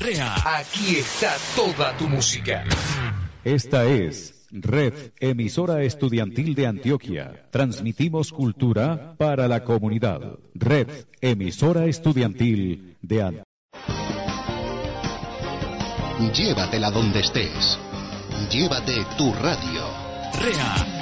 REA. Aquí está toda tu música. Esta es Red, emisora estudiantil de Antioquia. Transmitimos cultura para la comunidad. Red, emisora estudiantil de Antioquia. Llévatela donde estés. Llévate tu radio. REA.